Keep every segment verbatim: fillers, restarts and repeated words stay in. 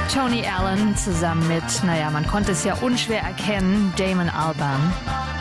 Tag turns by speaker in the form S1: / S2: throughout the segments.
S1: Tony Allen zusammen mit, naja, man konnte es ja unschwer erkennen, Damon Albarn.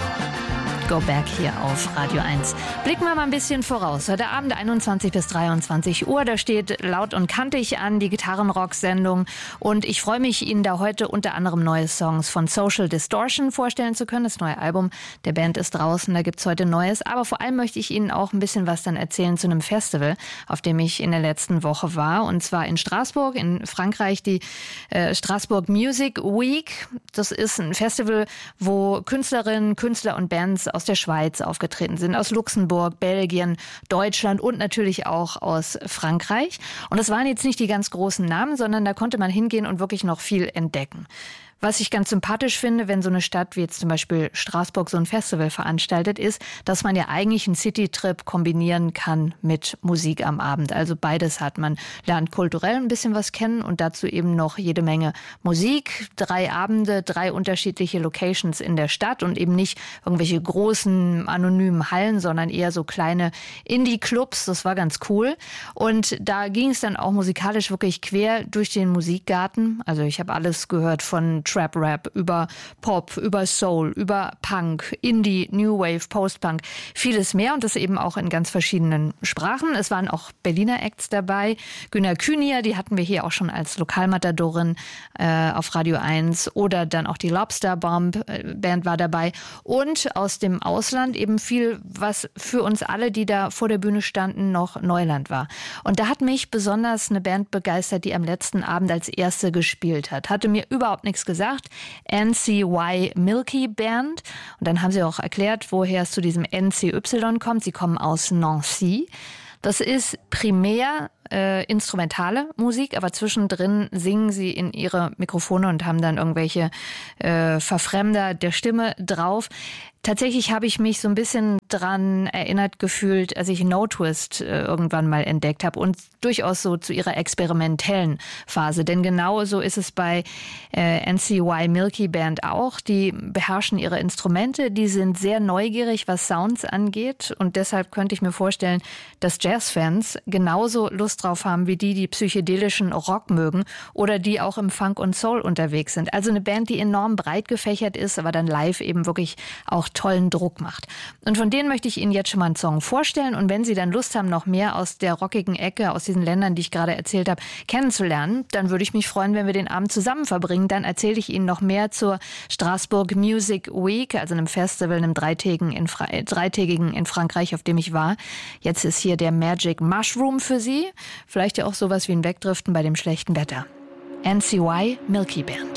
S1: Go Back hier auf Radio eins. Blicken wir mal ein bisschen voraus. Heute Abend einundzwanzig bis dreiundzwanzig Uhr, da steht Laut und Kantig an, die Gitarrenrock-Sendung. Und ich freue mich, Ihnen da heute unter anderem neue Songs von Social Distortion vorstellen zu können. Das neue Album der Band ist draußen, da gibt's heute Neues. Aber vor allem möchte ich Ihnen auch ein bisschen was dann erzählen zu einem Festival, auf dem ich in der letzten Woche war. Und zwar in Straßburg, in Frankreich, die äh, Straßburg Music Week. Das ist ein Festival, wo Künstlerinnen, Künstler und Bands aus der Schweiz aufgetreten sind, aus Luxemburg, Belgien, Deutschland und natürlich auch aus Frankreich. Und das waren jetzt nicht die ganz großen Namen, sondern da konnte man hingehen und wirklich noch viel entdecken. Was ich ganz sympathisch finde, wenn so eine Stadt wie jetzt zum Beispiel Straßburg so ein Festival veranstaltet, ist, dass man ja eigentlich einen Citytrip kombinieren kann mit Musik am Abend. Also beides hat. Man lernt kulturell ein bisschen was kennen und dazu eben noch jede Menge Musik. Drei Abende, drei unterschiedliche Locations in der Stadt und eben nicht irgendwelche großen anonymen Hallen, sondern eher so kleine Indie-Clubs. Das war ganz cool. Und da ging es dann auch musikalisch wirklich quer durch den Musikgarten. Also ich habe alles gehört von Trap-Rap, über Pop, über Soul, über Punk, Indie, New Wave, Post-Punk, vieles mehr und das eben auch in ganz verschiedenen Sprachen. Es waren auch Berliner Acts dabei. Günner Kühnier, die hatten wir hier auch schon als Lokalmatadorin äh, auf Radio eins oder dann auch die Lobster Bomb äh, Band war dabei und aus dem Ausland eben viel, was für uns alle, die da vor der Bühne standen, noch Neuland war. Und da hat mich besonders eine Band begeistert, die am letzten Abend als erste gespielt hat. Hatte mir überhaupt nichts gesagt. gesagt, N C Y Milky Band. Und dann haben sie auch erklärt, woher es zu diesem N C Y kommt. Sie kommen aus Nancy. Das ist primär äh, instrumentale Musik, aber zwischendrin singen sie in ihre Mikrofone und haben dann irgendwelche äh, Verfremder der Stimme drauf. Tatsächlich habe ich mich so ein bisschen dran erinnert gefühlt, als ich No Twist äh, irgendwann mal entdeckt habe und durchaus so zu ihrer experimentellen Phase. Denn genau so ist es bei äh, N C Y Milky Band auch. Die beherrschen ihre Instrumente, die sind sehr neugierig, was Sounds angeht. Und deshalb könnte ich mir vorstellen, dass Jazzfans genauso Lust drauf haben wie die, die psychedelischen Rock mögen oder die auch im Funk und Soul unterwegs sind. Also eine Band, die enorm breit gefächert ist, aber dann live eben wirklich auch tollen Druck macht. Und von denen möchte ich Ihnen jetzt schon mal einen Song vorstellen. Und wenn Sie dann Lust haben, noch mehr aus der rockigen Ecke, aus diesen Ländern, die ich gerade erzählt habe, kennenzulernen, dann würde ich mich freuen, wenn wir den Abend zusammen verbringen. Dann erzähle ich Ihnen noch mehr zur Straßburg Music Week, also einem Festival, einem dreitägigen in, Fra- dreitägigen in Frankreich, auf dem ich war. Jetzt ist hier der Magic Mushroom für Sie. Vielleicht ja auch sowas wie ein Wegdriften bei dem schlechten Wetter. N C Y Milky Band.